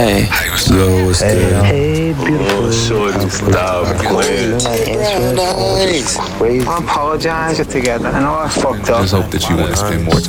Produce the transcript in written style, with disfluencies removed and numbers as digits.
Yo, what's good? Hey, beautiful. Shorty, stop playing. Crazy. I apologize together. I know I fucked up. Just hope that you want to spend more time